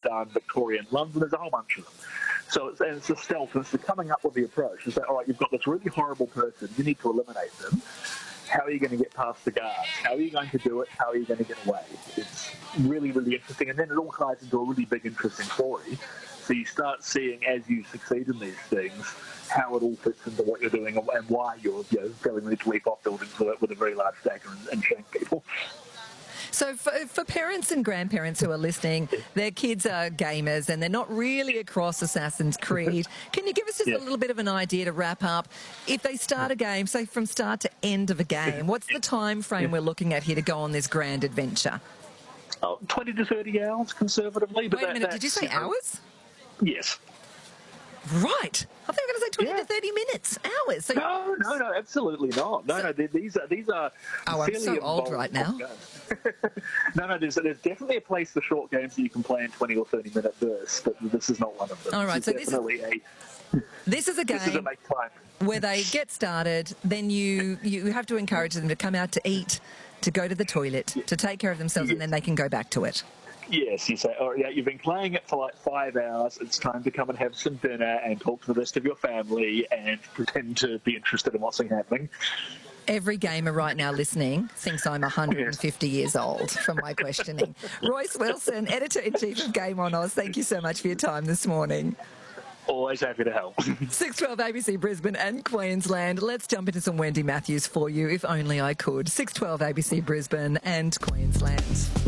done, Victorian London, there's a whole bunch of them. So it's the stealth, and it's the coming up with the approach. It's like, all right, you've got this really horrible person, you need to eliminate them. How are you going to get past the guards? How are you going to do it? How are you going to get away? It's really, really interesting. And then it all ties into a really big, interesting story. So you start seeing, as you succeed in these things, how it all fits into what you're doing and why you're going to leap off buildings with a very large dagger and shooting people. So for parents and grandparents who are listening, their kids are gamers and they're not really across Assassin's Creed. Can you give us just a little bit of an idea to wrap up? If they start a game, say from start to end of a game, what's the time frame we're looking at here to go on this grand adventure? 20 to 30 hours, conservatively. But wait a minute, did you say hours? Yes. Right. I think I was going to say 20 to 30 minutes, hours. So no, absolutely not. No, these are. Oh, I'm so old right now. No, there's definitely a place for short games that you can play in 20 or 30 minute bursts, but this is not one of them. All right, this is a game this is a make time where they get started. Then you have to encourage them to come out to eat, to go to the toilet, to take care of themselves, and then they can go back to it. Yes, you say, oh, yeah, you've been playing it for like 5 hours. It's time to come and have some dinner and talk to the rest of your family and pretend to be interested in what's happening. Every gamer right now listening thinks I'm 150 years old from my questioning. Royce Wilson, Editor-in-Chief of Game On Oz, thank you so much for your time this morning. Always happy to help. 612 ABC Brisbane and Queensland. Let's jump into some Wendy Matthews for you, if only I could. 612 ABC Brisbane and Queensland.